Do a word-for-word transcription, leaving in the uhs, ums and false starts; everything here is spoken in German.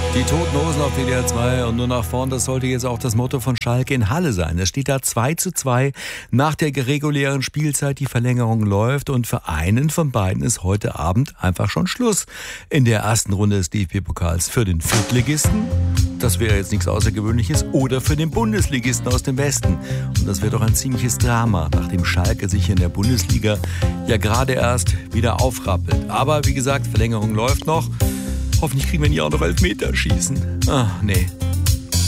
Die Toten Hosen auf W D R zwei und nur nach vorn, das sollte jetzt auch das Motto von Schalke in Halle sein. Es steht da zwei zu zwei nach der regulären Spielzeit, die Verlängerung läuft und für einen von beiden ist heute Abend einfach schon Schluss in der ersten Runde des D F B-Pokals. Für den Viertligisten, das wäre jetzt nichts Außergewöhnliches, oder für den Bundesligisten aus dem Westen. Und das wäre doch ein ziemliches Drama, nachdem Schalke sich in der Bundesliga ja gerade erst wieder aufrappelt. Aber wie gesagt, Verlängerung läuft noch. Hoffentlich kriegen wir nie auch noch Elfmeter schießen. Ach, nee.